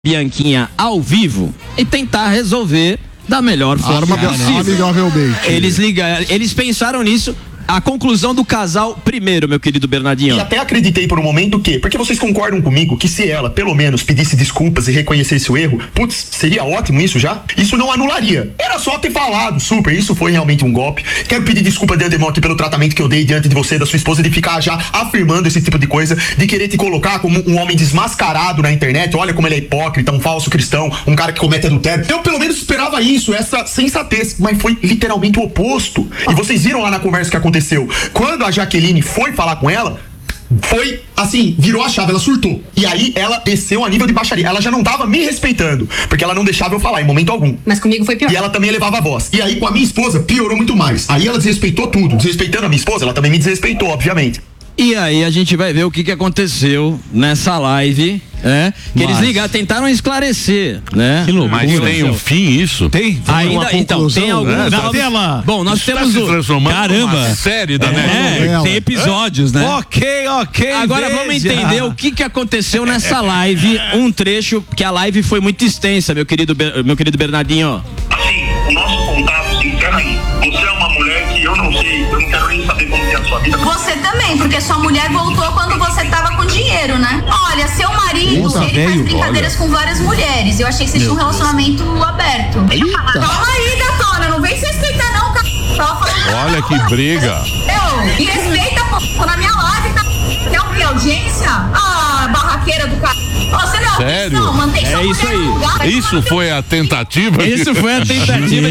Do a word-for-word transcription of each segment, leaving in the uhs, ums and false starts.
Bianquinha ao vivo e tentar resolver da melhor forma ah, possível. Amigavelmente. Eles ligaram, eles pensaram nisso. A conclusão do casal primeiro, meu querido Bernardinho. E até acreditei por um momento que, porque vocês concordam comigo que se ela, pelo menos, pedisse desculpas e reconhecesse o erro, putz, seria ótimo isso já? Isso não anularia. Era só ter falado, super, isso foi realmente um golpe. Quero pedir desculpa de Andemão aqui pelo tratamento que eu dei diante de você, da sua esposa, de ficar já afirmando esse tipo de coisa, de querer te colocar como um homem desmascarado na internet. Olha como ele é hipócrita, um falso cristão, um cara que comete adultério. Eu pelo menos esperava isso, essa sensatez, mas foi literalmente o oposto. E vocês viram lá na conversa que aconteceu. Quando a Jaqueline foi falar com ela, foi assim, virou a chave, ela surtou. E aí ela desceu a nível de baixaria. Ela já não tava me respeitando, porque ela não deixava eu falar em momento algum. Mas comigo foi pior. E ela também elevava a voz. E aí com a minha esposa piorou muito mais. Aí ela desrespeitou tudo. Desrespeitando a minha esposa, ela também me desrespeitou, obviamente. E aí a gente vai ver o que, que aconteceu nessa live, né? Que Mas... eles ligaram, tentaram esclarecer, né? Que loucura. Mas tem um fim isso? Tem? Ainda, então, tem alguns... É, da tela. Bom, nós Está temos se o... transformando Caramba. numa série da É, Netflix. tem episódios, né? Ok, ok. Agora veja. vamos entender o que, que aconteceu nessa live, um trecho, que a live foi muito extensa, meu querido, meu querido Bernardinho. Assim, o nosso contato se encerra aí. Você é uma mulher que eu não sei, eu não quero nem saber como é a sua vida. Você também, porque sua mulher voltou quando você tava com dinheiro, né? Olha, seu marido, Puta, ele velho, faz brincadeiras olha. com várias mulheres. Eu achei que vocês tinham um relacionamento aberto. Eita. Calma aí, gatona, não vem se respeitar não, cara. Tava falando... Olha que briga. Eu, me respeita, pô, tô na minha live, tá? Quer o quê? Audiência? Ah, barraqueira do cara. Você não é Sério? Não, mantém sua É isso mulher aí. no lugar. Isso foi a tentativa? Isso foi a tentativa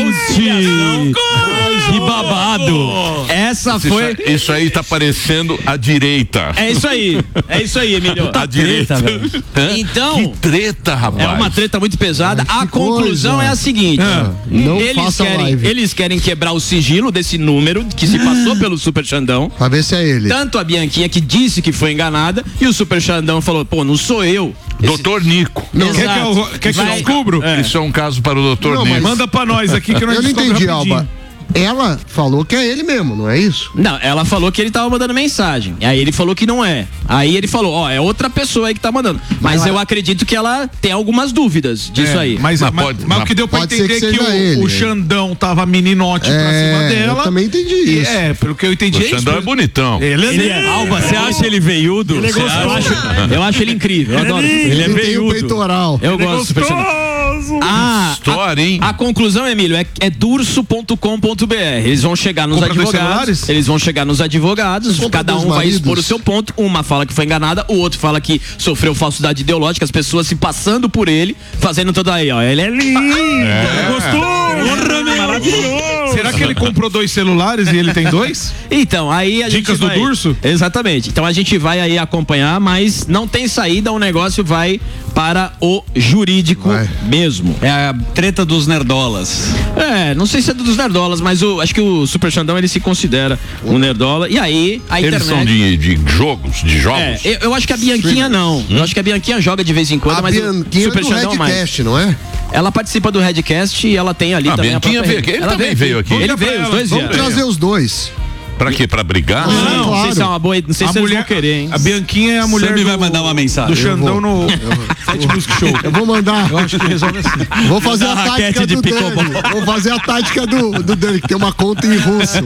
Gente, que babado. Essa Isso, foi... isso aí tá parecendo a direita. É isso aí, é isso aí, Emílio. A direita. Hã? Então... Que treta, rapaz. É uma treta muito pesada. Ai, a que conclusão coisa. é a seguinte: Não eles faça querem, live. eles querem quebrar o sigilo desse número que se passou pelo Super Xandão. Pra ver se é ele. Tanto a Bianquinha que disse que foi enganada e o Super Xandão falou: pô, não sou eu. Doutor Nico. Não, Exato. quer que eu- quer que eu Vai- descubro? É. Isso é um caso para o doutor Não, Nico. mas- Manda pra nós aqui que nós Eu não descobre entendi, rapidinho. Alba. Ela falou que é ele mesmo, não é isso? Não, ela falou que ele tava mandando mensagem. Aí ele falou que não é. Aí ele falou: ó, é outra pessoa aí que tá mandando. Mas Mas eu ela- acredito que ela tem algumas dúvidas disso É, aí. Mas, Mas mas, pode- mas o mas que deu pra pode ser entender que é que, seja o, ele, o é. Xandão tava meninote pra É, cima dela. eu também entendi E isso. É, pelo que eu entendi. O é isso. Xandão é bonitão. Ele é, Ele é- Alba, você acha ele veiudo? Ele é Você gostoso. acha? Eu acho, eu acho ele incrível. Eu adoro. Ele é Ele tem o veiudo. peitoral. Eu gosto do Super Xandão. Ah, História, hein? A conclusão, Emílio, é, é durso ponto com ponto b r. Eles vão chegar nos Compra dois advogados. celulares? Eles vão chegar nos advogados. Compra Cada dois um vai maridos. expor o seu ponto. Uma fala que foi enganada, o outro fala que sofreu falsidade ideológica. As pessoas se passando por ele, fazendo tudo aí, ó. Ele é lindo. É. Gostou? Maravilhoso. Será que ele comprou dois celulares e ele tem dois? Então, aí a Dicas gente do vai... Durso? Exatamente. Então a gente vai aí acompanhar, mas não tem saída, o negócio vai para o jurídico Vai. mesmo. É a treta dos nerdolas. É, não sei se é dos nerdolas, mas o, acho que o Super Xandão ele se considera um nerdola. E aí, a Eles internet... são de, de jogos, de jogos. É, eu, eu acho que a Bianquinha não. Eu acho que a Bianquinha joga de vez em quando, A mas Bianquinha o Super do Xandão mais. Redcast, não é? Ela participa do Redcast e ela tem ali Ah, também Bianquinha a própria... veio aqui. Ele ela também veio aqui. Ele Liga pra veio, os ela. dois Vamos vieram. trazer os dois. Pra quê? Pra brigar? Não, Ah, não, não sei claro. se é uma boa, não sei A se eles mulher, vão querer, hein? a Bianquinha é a mulher Sammy do, vai mandar uma mensagem. do Eu Xandão vou. no Fat Music Show. Eu vou mandar. Eu acho que resolve assim. Vou fazer a Mandar raquete tática de do pickleball. Dani. Vou fazer a tática do, do Dani, que tem uma conta em russo.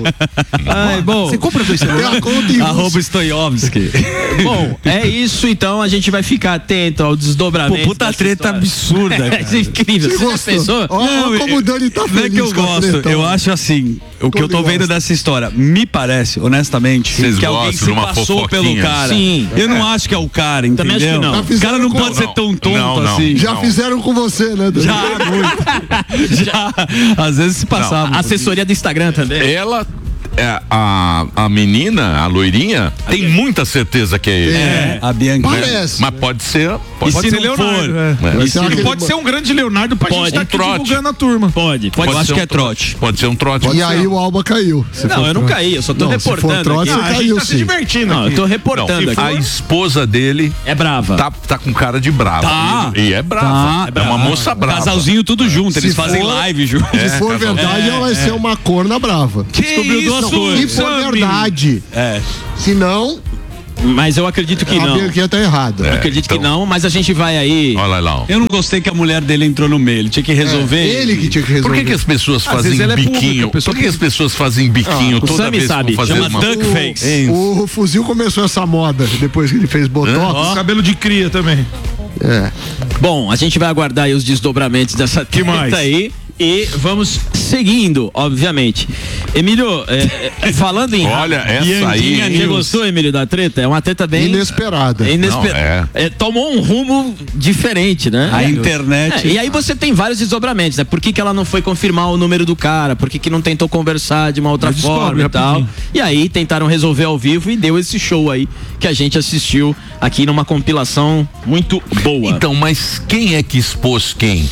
Ai, bom, Você compra dois Tem celulares? a conta em russo. Arroba Stoiovski. bom, é isso então, a gente vai ficar atento ao Pô, desdobramento. puta dessa treta história. absurda, É, cara. isso é incrível. Você Você já gostou? pensou? Olha Não, como o Dani tá Não feliz é que eu com a gosto, treta. eu acho assim, o que Todo eu tô mundo vendo gosta. dessa história, me parece, honestamente, Vocês que alguém gostam se de uma passou pelo fofoquinha? cara. Sim. Eu não acho que é o cara, Também acho que entendeu? não. O cara não pode ser tão tonto Não, não. assim. Já Não. fizeram com você, né, Dani? Já, muito. Já, às vezes se passava. A assessoria do Instagram também. Ela, é, a, a menina, a loirinha, tem muita certeza que é ele. É, a Bianca. Parece. Mas pode ser. Pode E ser se não Leonardo, for? é. É. Mas será que Ele ele- pode ser um grande Leonardo pra Pode, gente tá um aqui trote. divulgando a turma. Pode, pode. Eu Pode acho ser que um é trote. Pode ser um trote. E aí o Alba caiu. Se Não, for eu não trote. caí, eu só tô Não, se for reportando trote, aqui. você Ah, a gente caiu tá se sim. divertindo Não, eu aqui. tô reportando Não, aqui. a esposa dele É brava. tá, tá com cara de brava. Tá. E, e é brava. Tá. É uma moça brava. Casalzinho tudo junto, eles Se fazem for- live junto. Se for casal. verdade, ela vai ser uma corna brava. Que Descobriu duas isso, coisas. Se for Sammy? verdade. É. Se não, Mas eu acredito que A não. Bianquinha tá errada. Eu acredito então- que não, mas a gente vai aí. Olha lá. Eu não gostei que a mulher dele entrou no meio. Ele tinha que resolver. É, ele que tinha que resolver. Por que, que as pessoas Às fazem vezes ela é biquinho? pública, a pessoa Por que as pessoas fazem biquinho o toda Sammy vez que sabe, vão fazer chama uma... duck face. O, o Fuzil começou essa moda depois que ele fez botox. Cabelo de cria também. É. Bom, a gente vai aguardar aí os desdobramentos dessa Que mais? treta aí. E vamos seguindo, obviamente. Emílio, é, é, falando em. Olha, essa Bianquinha aí- Você gostou, Emílio, da treta? É uma treta bem. Inesperada. É inesper- Não, é. É, tomou um rumo diferente, né? A internet. É, e aí você tem vários desdobramentos, né? Por que, que ela não foi confirmar o número do cara? Por que, que não tentou conversar de uma outra Mas forma descobre e tal? rapidinho. E aí tentaram resolver ao vivo e deu esse show aí que a gente assistiu aqui numa compilação muito boa. Então, mas quem é que expôs quem?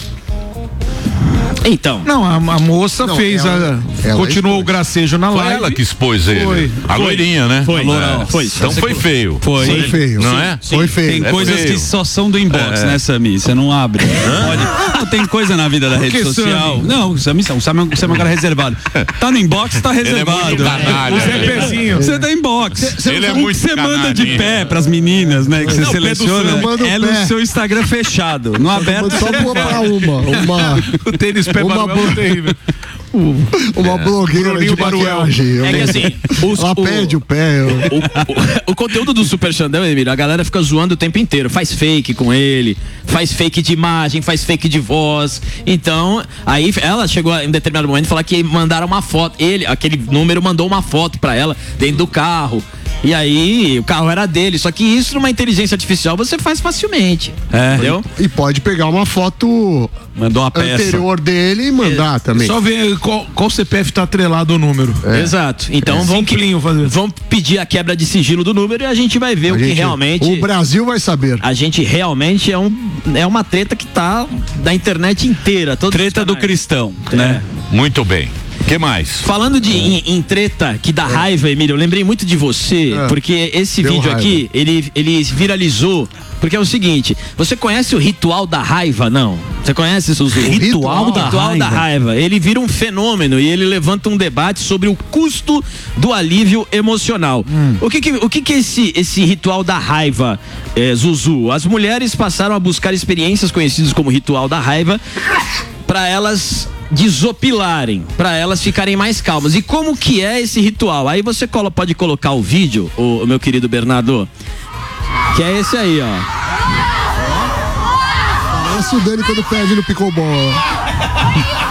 Então. Não, a, a moça Não, fez ela- a. ela continuou expôs. o gracejo na Foi live. ela que expôs ele. Foi. A Foi. loirinha, né? Foi. É. Foi. Então foi feio. Foi. Foi feio. Não é? Foi feio. Tem É coisas feio. que só são do inbox, né, Sami? Você não abre. Pode. Não, tem coisa na vida da rede que, social. Sami? Não, o Sami, o Sami, o Sami é um cara reservado. Tá no inbox, tá Ele é reservado. muito canalha. O Zé ele- Pezinho. Você tá inbox. Ele é o que muito você manda de canalha. pé pras meninas, né? Que você Não, pé do seleciona Sam, manda o é no pé. seu Instagram fechado. No aberto. Só você vou pra uma. Uma, O tênis pé Uma Manuel boa- é terrível. uma blogueira Bruninho de Baruel. maquiagem. É que assim, os- Ela o- pede o pé. eu- O, o- o conteúdo do Super Xandão, Emílio, a galera fica zoando o tempo inteiro. Faz fake com ele, faz fake de imagem, faz fake de voz. Então, aí ela chegou em determinado momento a falar que mandaram uma foto. Ele, aquele número, mandou uma foto pra ela dentro do carro. E aí, o carro era dele. Só que isso numa inteligência artificial você faz facilmente. É. Entendeu? E pode pegar uma foto Mandou uma peça. anterior dele e mandar também. Só ver qual, qual C P F tá atrelado ao número. Exato. Então É. vão, que, Simplinho fazer. vão pedir a quebra de sigilo do número e a gente vai ver A o que gente- realmente. O Brasil vai saber. A gente realmente é, um, é uma treta que tá da internet inteira. todos os Treta do canais. cristão, né? Muito bem. O que mais? Falando de em, em treta que dá raiva, Emílio, eu lembrei muito de você, É. porque esse Deu vídeo raiva. aqui, ele, ele viralizou, porque é o seguinte, você conhece o ritual da raiva, não? Você conhece, Suzu? Ritual ritual da da raiva? raiva. Ele vira um fenômeno e ele levanta um debate sobre o custo do alívio emocional. O que que, o que, que é esse, esse ritual da raiva, é, Zuzu? As mulheres passaram a buscar experiências conhecidas como ritual da raiva para elas desopilarem, para elas ficarem mais calmas. E como que é esse ritual? Aí você colo- pode colocar o vídeo, o, o meu querido Bernardo, que é esse aí, ó. Parece o Dani quando perde no pickleball. ó.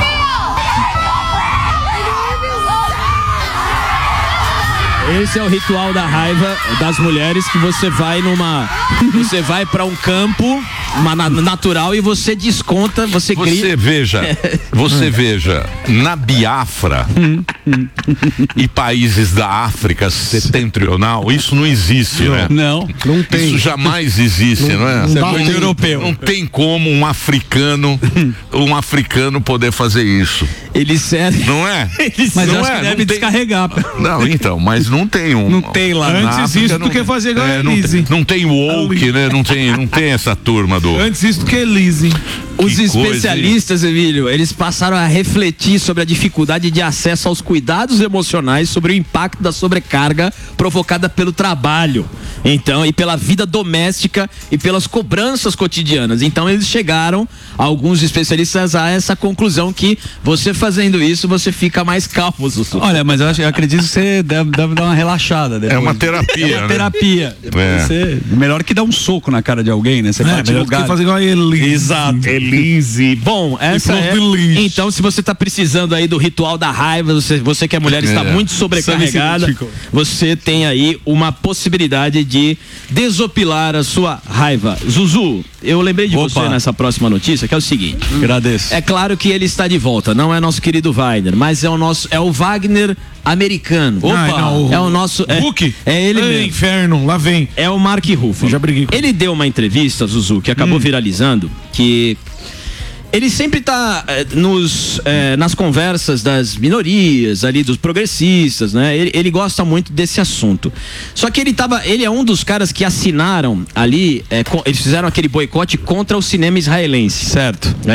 Esse é o ritual da raiva das mulheres, que você vai numa, você vai para um campo uma na- natural e você desconta, você, Você grita. veja, você veja, na Biafra e países da África setentrional, isso não existe, né? Não. Não tem. Isso jamais existe, não, é? não dá Muito tempo. europeu. Não tem como um africano, um africano poder fazer isso, Eles servem. não é? Mas não eu acho é, que não deve tem- descarregar. Não, então, mas não tem um. Não tem lá. na Antes África isso do não- que fazer igual é, a não, Elise. tem- não tem woke, né? Não tem, não tem essa turma do. Antes isso do que Elise. Os Que coisa, especialistas, Emílio, eles passaram a refletir sobre a dificuldade de acesso aos cuidados emocionais, sobre o impacto da sobrecarga provocada pelo trabalho, então, e pela vida doméstica e pelas cobranças cotidianas. Então, eles chegaram, alguns especialistas, a essa conclusão que você fazendo isso, você fica mais calmo, Sussu. Olha, mas eu, acho, eu acredito que você deve, deve dar uma relaxada. Depois. É uma terapia, É uma né? terapia. É. Você, melhor que dar um soco na cara de alguém, né? Você É, bate no melhor do que lugar. fazer igual a Elise. Exato. Elise. Bom, essa flor é. de lis. Então, se você tá precisando aí do ritual da raiva, você, você que é mulher está É. muito sobrecarregada, Sabe se você tem aí uma possibilidade de desopilar a sua raiva. Zuzu, eu lembrei de Opa. você nessa próxima notícia, que é o seguinte. Agradeço. É claro que ele está de volta, não é nosso querido Wagner, mas é o nosso, é o Wagner americano. Ai, não, o- é o nosso, é, Hulk? é ele Ai, mesmo. inferno, lá vem. É o Mark Ruffalo. Já briguei com Ele deu uma entrevista, Zuzu, que Hum. acabou viralizando, que ele sempre tá eh, nos, eh, nas conversas das minorias, ali dos progressistas, né? Ele, ele gosta muito desse assunto. Só que ele tava, ele é um dos caras que assinaram ali, eh, co- eles fizeram aquele boicote contra o cinema israelense. Certo. Né?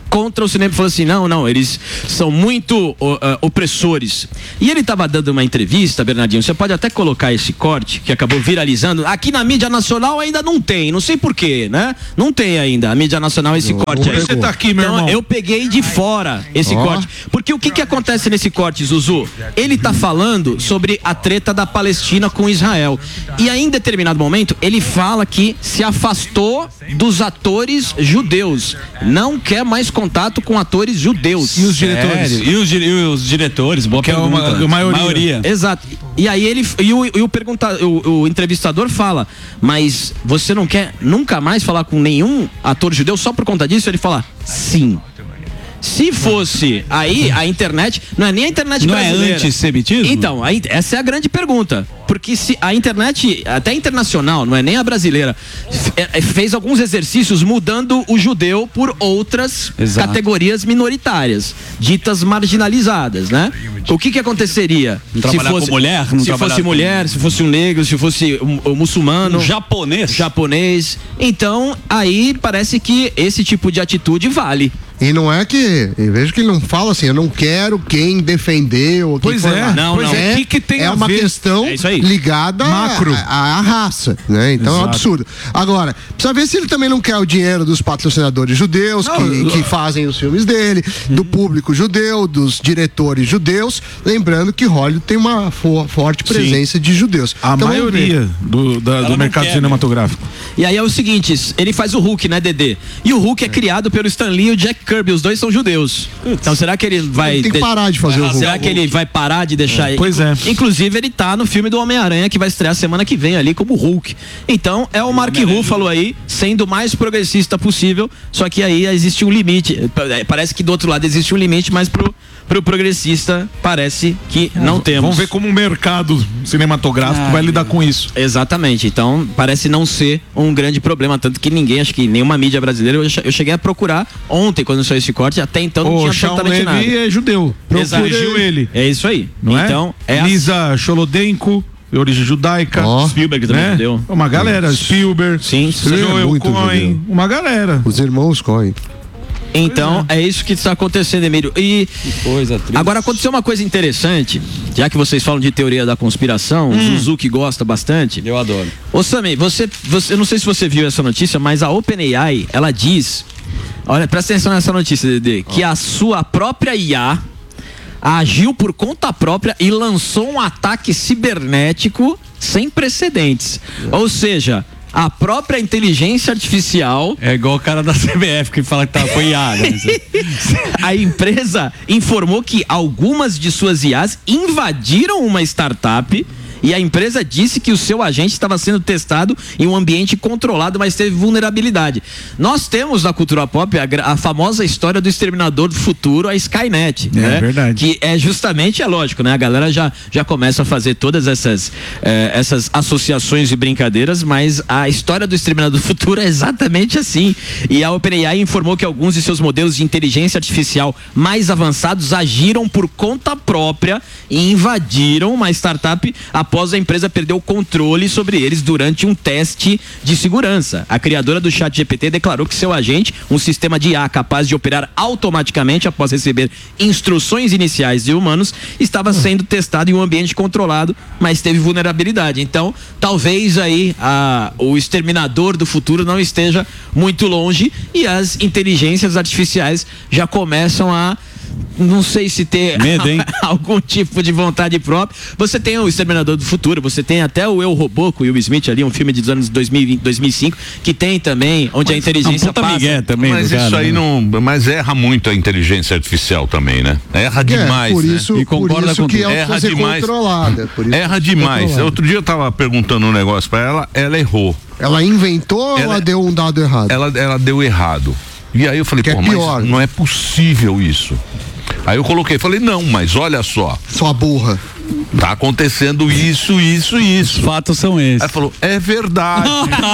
contra o cinema, falou assim, não, não, eles são muito uh, opressores. E ele estava dando uma entrevista, Bernardinho, você pode até colocar esse corte, que acabou viralizando, aqui na mídia nacional ainda não tem, não sei porquê, né? Não tem ainda, a mídia nacional, esse não, corte aí. Você tá aqui, meu então, irmão. eu peguei de fora esse oh. corte, porque o que que acontece nesse corte, Zuzu? Ele tá falando sobre a treta da Palestina com Israel, e aí em determinado momento, ele fala que se afastou dos atores judeus, não quer mais contato com atores judeus. E os diretores? Sério? E os, e os diretores? Boa que pergunta. É uma, a maioria. maioria. Exato. E aí ele e o, e o, pergunta, o, o entrevistador fala, mas você não quer nunca mais falar com nenhum ator judeu só por conta disso? Ele fala, sim. Se fosse aí, a internet, não é nem a internet não brasileira. Não é antissemitismo? Então, aí, essa é a grande pergunta. Porque se a internet, até internacional, não é nem a brasileira, fez alguns exercícios mudando o judeu por outras Exato. categorias minoritárias, ditas marginalizadas, né? O que que aconteceria? Não se fosse com mulher? Não se fosse mulher, com... se fosse um negro, se fosse um, um muçulmano. Um japonês. Japonês. Então, aí parece que esse tipo de atitude vale. E não é que, eu vejo que ele não fala assim, eu não quero quem defendeu ou quem Pois é, não, pois não. é, que que tem é a uma ver? questão é ligada Macro. à raça, né? Então Exato. é um absurdo. Agora, precisa ver se ele também não quer o dinheiro dos patrocinadores judeus não, que, que fazem os filmes dele, do público judeu, dos diretores judeus, lembrando que Hollywood tem uma for, forte presença Sim. de judeus. A então, maioria do, da, do mercado quer, cinematográfico. Né? E aí é o seguinte, ele faz o Hulk, né, Dedê? E o Hulk é criado pelo Stan Lee e o Jack Kirby, os dois são judeus. Então será que ele vai... Ele tem que parar de fazer ah, o Hulk. Será que ele vai parar de deixar... É, pois é. Inclusive ele tá no filme do Homem-Aranha que vai estrear semana que vem ali como Hulk. Então é o Mark Ruffalo aí, sendo o mais progressista possível, só que aí existe um limite. Parece que do outro lado existe um limite, mas pro... Pro progressista, parece que não temos. Vamos ver como o mercado cinematográfico ah, vai lidar com isso. Exatamente. Então, parece não ser um grande problema. Tanto que ninguém, acho que nenhuma mídia brasileira, eu cheguei a procurar ontem, quando saiu esse corte, até então não o tinha Shawn absolutamente Levy nada. é judeu. Procurou ele. É isso aí. Não então, é? é Lisa a... Cholodenko, de origem judaica. Oh, Spielberg também, né? Deu. Uma galera. Spielberg. Sim. Joel Cohen. Uma galera. Os irmãos Cohen. Então, é. é isso que está acontecendo, Emílio. E que coisa triste. Agora aconteceu uma coisa interessante, já que vocês falam de teoria da conspiração, hum. o Zuzu que gosta bastante. Eu adoro. Ô Sami, você, você, eu não sei se você viu essa notícia, mas a OpenAI, ela diz, olha, presta atenção nessa notícia, Dedê, que a sua própria I A agiu por conta própria e lançou um ataque cibernético sem precedentes. Ou seja, a própria inteligência artificial... É igual o cara da C B F que fala que tá, foi I A, né? A empresa informou que algumas de suas I As invadiram uma startup e a empresa disse que o seu agente estava sendo testado em um ambiente controlado, mas teve vulnerabilidade. Nós temos na cultura pop a, a famosa história do Exterminador do Futuro, a Skynet. É, né? verdade. Que é justamente, é lógico, né? A galera já, já começa a fazer todas essas, eh, essas associações e brincadeiras, mas a história do Exterminador do Futuro é exatamente assim. E a OpenAI informou que alguns de seus modelos de inteligência artificial mais avançados agiram por conta própria e invadiram uma startup após a empresa perder o controle sobre eles durante um teste de segurança. A criadora do ChatGPT declarou que seu agente, um sistema de I A capaz de operar automaticamente após receber instruções iniciais de humanos, estava sendo testado em um ambiente controlado, mas teve vulnerabilidade. Então, talvez aí a, o exterminador do futuro não esteja muito longe e as inteligências artificiais já começam a não sei se ter medo, hein? algum tipo de vontade própria. Você tem o Exterminador do Futuro, você tem até o Eu, Robô com o Will Smith ali, um filme dos anos dois mil e vinte, dois mil e cinco, que tem também, onde mas, a inteligência passa. Miguel também, mas isso cara, aí né? não, mas erra muito a inteligência artificial também, né? Erra demais, é, por isso, né? E concorda por isso com que é erra demais. Controlada. Por isso erra demais. Controlada. Outro dia eu tava perguntando um negócio pra ela, ela errou. Ela inventou ela, ou ela deu um dado errado? Ela, ela deu errado. E aí eu falei, que pô, é pior, mas né? não é possível isso. Aí eu coloquei, falei, não, mas olha só. Sua burra. Tá acontecendo isso, isso, isso. Os fatos são esses. Aí falou, é verdade.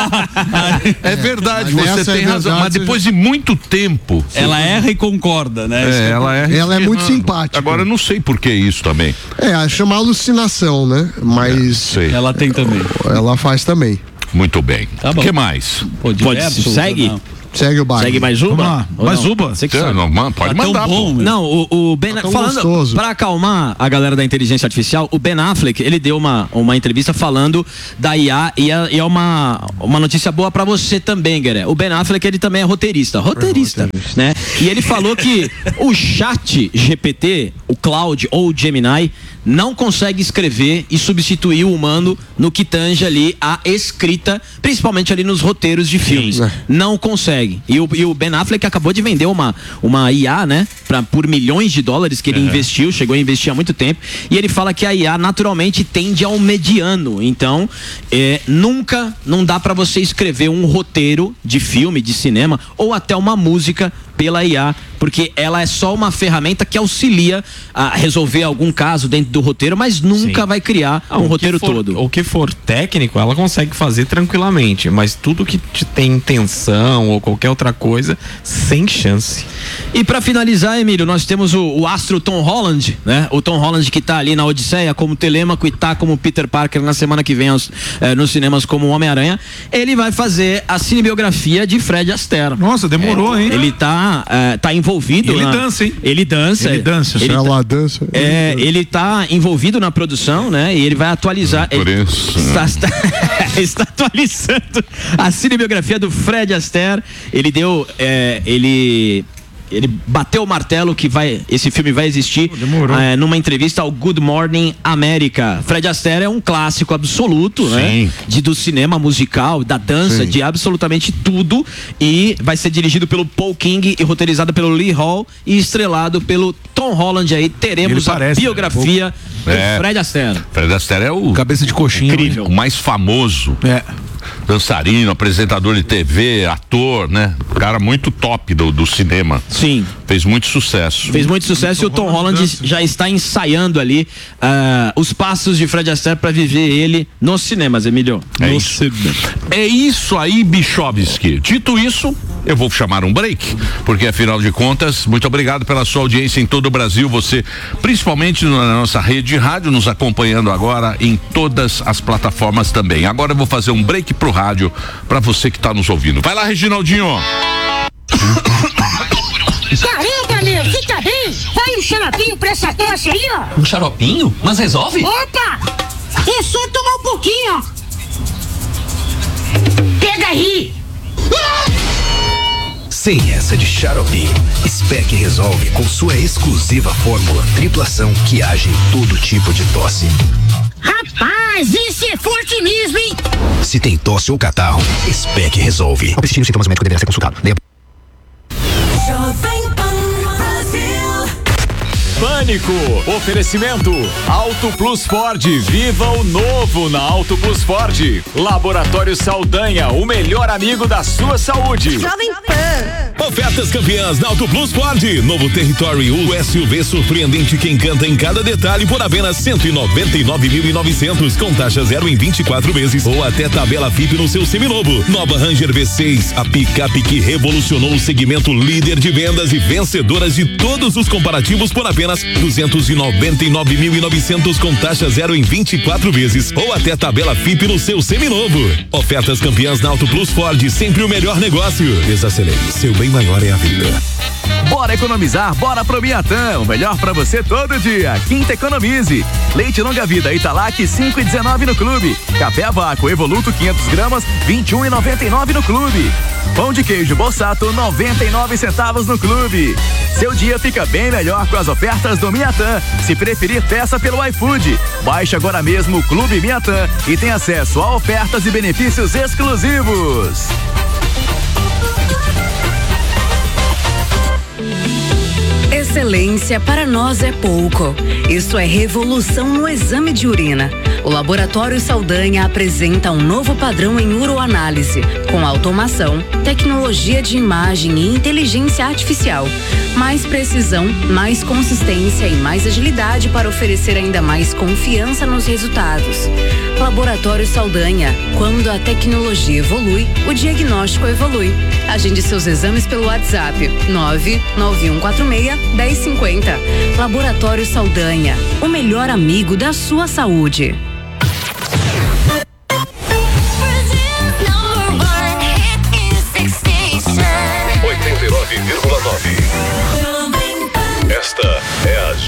é verdade, mas você tem é razão. Verdade, mas depois de muito tempo. Ela erra e concorda, né? É, ela erra. Ela é muito simpática. Agora eu não sei por que isso também. É, chama alucinação, né? Mas. É, ela tem também. Ela faz também. Muito bem. Tá bom. O que mais? Pô, Pode, segue? Segue o baile. Segue mais uma? Vamos lá. Mais uma? Você que É, sabe. não, mano, pode Tá tão mandar. bom, pô. meu. Não, o, o Ben Tá tão falando gostoso. para acalmar a galera da inteligência artificial, o Ben Affleck, ele deu uma, uma entrevista falando da I A e é, e é uma, uma notícia boa pra você também, Gueré. O Ben Affleck, ele também é roteirista, roteirista, né? E ele falou que o chat G P T, o Claude ou o Gemini não consegue escrever e substituir o humano no que tange ali a escrita, principalmente ali nos roteiros de filmes. Sim. Não consegue. E o, e o Ben Affleck acabou de vender uma, uma I A, né? Pra, por milhões de dólares que ele investiu, chegou a investir há muito tempo. E ele fala que a I A naturalmente tende ao mediano. Então, é, nunca não dá pra você escrever um roteiro de filme, de cinema, ou até uma música pela I A, porque ela é só uma ferramenta que auxilia a resolver algum caso dentro do roteiro, mas nunca Sim. vai criar Ah, um o que roteiro for- todo. O que for técnico, ela consegue fazer tranquilamente, mas tudo que te tem intenção ou qualquer outra coisa, sem chance. E pra finalizar, Emílio, nós temos o, o astro Tom Holland, né? O Tom Holland que tá ali na Odisseia como Telêmaco e tá como Peter Parker na semana que vem aos, eh, nos cinemas como Homem-Aranha. Ele vai fazer a cinebiografia de Fred Astaire. Nossa, demorou, hein? Ele tá, eh, tá envolvido. E ele na- dança, hein? Ele dança. Ele dança. Ele Ela tá- dança. É, ele tá envolvido na produção, né? E ele vai atualizar. Por ele isso. Está, está, está atualizando a cinebiografia do Fred Astaire. Ele deu. É, ele. Ele bateu o martelo que vai, esse filme vai existir é, numa entrevista ao Good Morning America. Fred Astaire é um clássico absoluto, né? De, do cinema musical, da dança, Sim. de absolutamente tudo. E vai ser dirigido pelo Paul King e roteirizado pelo Lee Hall e estrelado pelo Tom Holland. Aí teremos Ele parece, a biografia do É. Fred Astaire. Fred Astaire é o, Cabeça de coxinha. Incrível. o mais famoso. É. Dançarino, apresentador de T V, ator, né? Cara muito top do, do cinema. Sim. Fez muito sucesso. Fez muito sucesso e o Tom Holland já está ensaiando ali ah, os passos de Fred Astaire para viver ele nos cinemas, Emílio. É No isso. cinema. É isso aí, Bichovski. Dito isso, eu vou chamar um break, porque afinal de contas, muito obrigado pela sua audiência em todo o Brasil, você, principalmente na nossa rede de rádio, nos acompanhando agora em todas as plataformas também. Agora eu vou fazer um break pro rádio para você que está nos ouvindo. Vai lá, Reginaldinho. Caramba, meu, você tá bem? Vai um xaropinho pra essa tosse aí, ó. Um xaropinho? Mas resolve? Opa! É só tomar um pouquinho, ó. Pega aí. Sem essa de xarope, Spec resolve com sua exclusiva fórmula triplação que age em todo tipo de tosse. Rapaz, esse é forte mesmo, hein? Se tem tosse ou catarro, Spec resolve. Ao persistir os sintomas, o médico deverá ser consultado. Leia... Pânico, oferecimento Auto Plus Ford, viva o novo na Auto Plus Ford. Laboratório Saldanha, o melhor amigo da sua saúde. Jovem Pan. Ofertas campeãs na Auto Plus Ford, novo Territory, o S U V surpreendente que encanta em cada detalhe por apenas cento e noventa e nove mil e novecentos com taxa zero em vinte e quatro vezes ou até tabela F I P no seu seminovo. Nova Ranger V seis, a picape que revolucionou o segmento líder de vendas e vencedoras de todos os comparativos por apenas duzentos e noventa e nove mil e novecentos com taxa zero em vinte e quatro vezes ou até tabela F I P no seu seminovo. Ofertas campeãs na Auto Plus Ford, sempre o melhor negócio. Desacelere, seu bem maior é a vida. Bora economizar, bora pro Miatã, o melhor pra você todo dia. Quinta Economize. Leite longa vida Italac cinco e dezenove no clube. Café a vácuo Evoluto quinhentas gramas vinte e um e noventa e nove no clube. Pão de queijo Bolsato noventa e nove centavos no clube. Seu dia fica bem melhor com as ofertas do Miatã. Se preferir, peça pelo iFood. Baixe agora mesmo o Clube Miatã e tem acesso a ofertas e benefícios exclusivos. Excelência para nós é pouco. Isso é revolução no exame de urina. O Laboratório Saldanha apresenta um novo padrão em uroanálise, com automação, tecnologia de imagem e inteligência artificial. Mais precisão, mais consistência e mais agilidade para oferecer ainda mais confiança nos resultados. Laboratório Saldanha. Quando a tecnologia evolui, o diagnóstico evolui. Agende seus exames pelo WhatsApp nove nove um quatro seis um zero cinco zero. Laboratório Saldanha, o melhor amigo da sua saúde. Number one hit music station.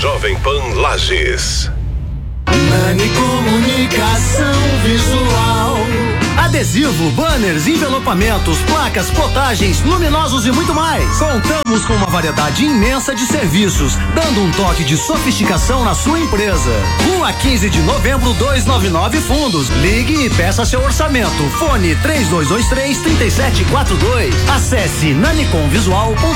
Jovem Pan Lages. Nani Comunicação Visual. Adesivo, banners, envelopamentos, placas, plotagens, luminosos e muito mais. Contamos com uma variedade imensa de serviços, dando um toque de sofisticação na sua empresa. Rua quinze de novembro, duzentos e noventa e nove Fundos. Ligue e peça seu orçamento. Fone três dois dois três, três sete quatro dois. Acesse nanicomvisual ponto com.